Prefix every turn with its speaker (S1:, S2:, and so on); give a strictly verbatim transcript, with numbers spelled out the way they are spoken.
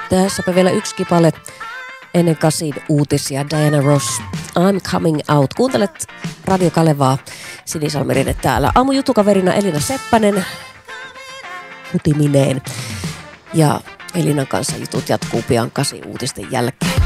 S1: Tässäpä vielä yksi kipale ennen kasin uutisia. Diana Ross, I'm Coming Out. Kuuntelet Radio Kalevaa, Sinisalmerinen täällä. Aamujutukaverina Elina Seppänen putimineen. Ja Elinan kanssa jutut jatkuu pian kasi uutisten jälkeen.